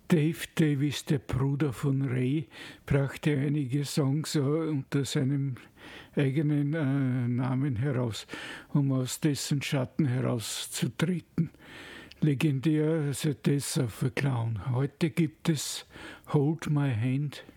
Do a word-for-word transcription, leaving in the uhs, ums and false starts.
Dave Davis, der Bruder von Ray, brachte einige Songs äh, unter seinem eigenen äh, Namen heraus, um aus dessen Schatten herauszutreten. Legendär, also das auf a Clown. Heute gibt es Hold My Hand.